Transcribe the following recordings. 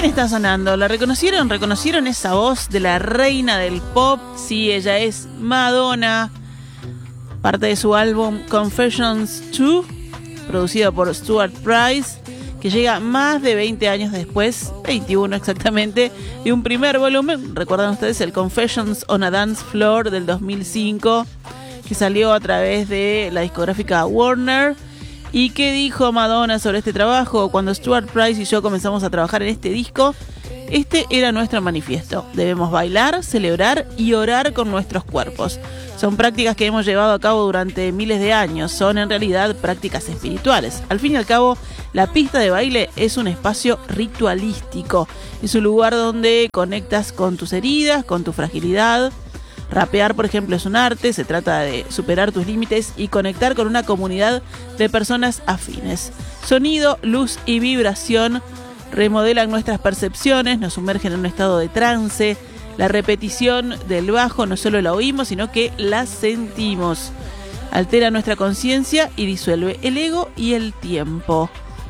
¿Quién está sonando? ¿La reconocieron? ¿Reconocieron esa voz de la reina del pop? Sí, ella es Madonna. Parte de su álbum Confessions 2, producido por Stuart Price, que llega más de 20 años después, 21 exactamente, de un primer volumen. ¿Recuerdan ustedes el Confessions on a Dance Floor del 2005? Que salió a través de la discográfica Warner. ¿Y qué dijo Madonna sobre este trabajo? Cuando Stuart Price y yo comenzamos a trabajar en este disco, este era nuestro manifiesto. Debemos bailar, celebrar y orar con nuestros cuerpos. Son prácticas que hemos llevado a cabo durante miles de años. Son en realidad prácticas espirituales. Al fin y al cabo, la pista de baile es un espacio ritualístico. Es un lugar donde conectas con tus heridas, con tu fragilidad. Rapear, por ejemplo, es un arte. Se trata de superar tus límites y conectar con una comunidad de personas afines. Sonido, luz y vibración remodelan nuestras percepciones, nos sumergen en un estado de trance. La repetición del bajo no solo la oímos, sino que la sentimos. Altera nuestra conciencia y disuelve el ego y el tiempo.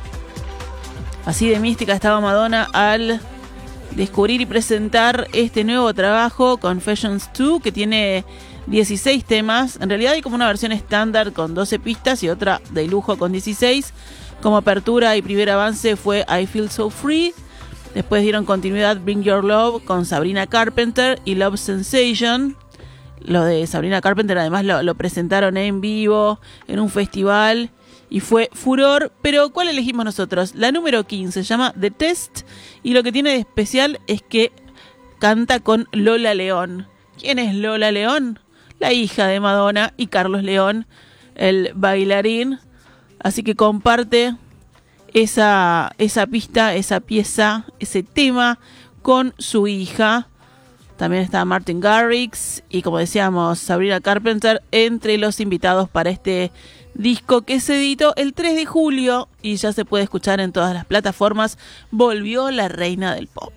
Así de mística estaba Madonna al descubrir y presentar este nuevo trabajo, Confessions 2, que tiene 16 temas. En realidad hay como una versión estándar con 12 pistas y otra de lujo con 16. Como apertura y primer avance fue I Feel So Free. Después dieron continuidad Bring Your Love con Sabrina Carpenter y Love Sensation. Lo de Sabrina Carpenter además lo presentaron en vivo en un festival y fue furor. Pero ¿cuál elegimos nosotros? La número 15, se llama The Test, y lo que tiene de especial es que canta con Lola León. ¿Quién es Lola León? La hija de Madonna y Carlos León, el bailarín. Así que comparte esa pista, esa pieza, ese tema con su hija. También está Martin Garrix y, como decíamos, Sabrina Carpenter entre los invitados para este disco que se editó el 3 de julio y ya se puede escuchar en todas las plataformas. Volvió la reina del pop.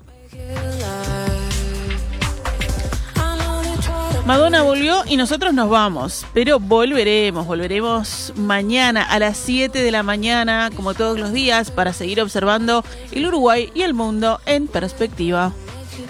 Madonna volvió y nosotros nos vamos, pero volveremos mañana a las 7 de la mañana, como todos los días, para seguir observando el Uruguay y el mundo en perspectiva.